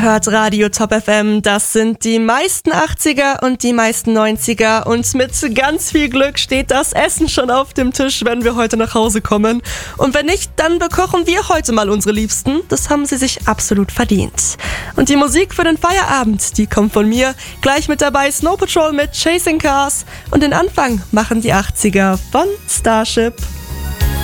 Hört Radio Top FM, das sind die meisten 80er und die meisten 90er und mit ganz viel Glück steht das Essen schon auf dem Tisch, wenn wir heute nach Hause kommen. Und wenn nicht, dann bekochen wir heute mal unsere Liebsten, das haben sie sich absolut verdient. Und die Musik für den Feierabend, die kommt von mir, gleich mit dabei Snow Patrol mit Chasing Cars und den Anfang machen die 80er von Starship.